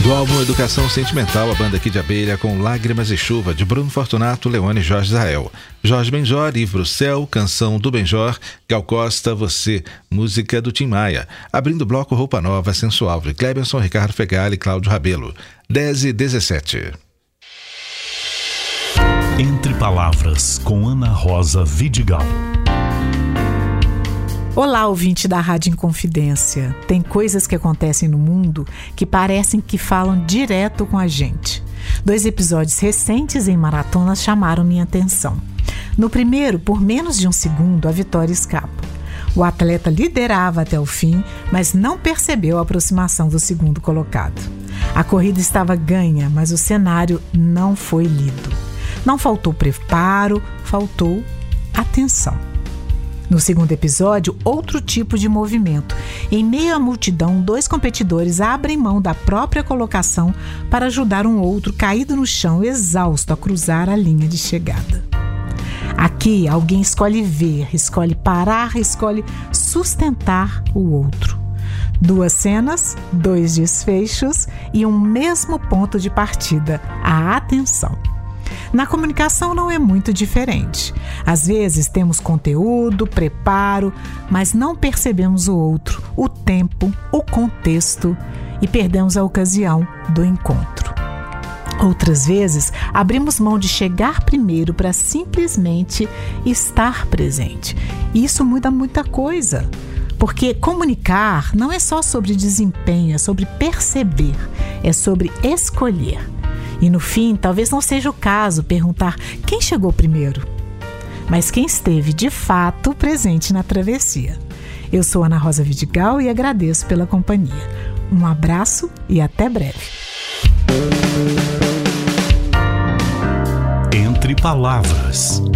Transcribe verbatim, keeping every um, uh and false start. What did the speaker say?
Do álbum Educação Sentimental, a banda Kid Abelha com Lágrimas e Chuva, de Bruno Fortunato, Leone e Jorge Israel. Jorge Benjor, Ivro Céu, Canção do Benjor, Gal Costa, Você, música do Tim Maia. Abrindo o bloco Roupa Nova, Sensual, de Clebenson, Ricardo Fegali e Cláudio Rabelo. dez e dezessete. Entre Palavras, com Ana Rosa Vidigal. Olá, ouvinte da Rádio Inconfidência. Tem coisas que acontecem no mundo que parecem que falam direto com a gente. Dois episódios recentes em maratona chamaram minha atenção. No primeiro, por menos de um segundo, a vitória escapa. O atleta liderava até o fim, mas não percebeu a aproximação do segundo colocado. A corrida estava ganha, mas o cenário não foi lido. Não faltou preparo, faltou atenção. No segundo episódio, outro tipo de movimento. Em meio à multidão, dois competidores abrem mão da própria colocação para ajudar um outro caído no chão, exausto, a cruzar a linha de chegada. Aqui, alguém escolhe ver, escolhe parar, escolhe sustentar o outro. Duas cenas, dois desfechos e um mesmo ponto de partida, a atenção. Na comunicação não é muito diferente. Às vezes temos conteúdo, preparo, mas não percebemos o outro, o tempo, o contexto e perdemos a ocasião do encontro. Outras vezes, abrimos mão de chegar primeiro para simplesmente estar presente. E isso muda muita coisa, porque comunicar não é só sobre desempenho, é sobre perceber, é sobre escolher. E no fim, talvez não seja o caso perguntar quem chegou primeiro, mas quem esteve de fato presente na travessia. Eu sou Ana Rosa Vidigal e agradeço pela companhia. Um abraço e até breve. Entre Palavras.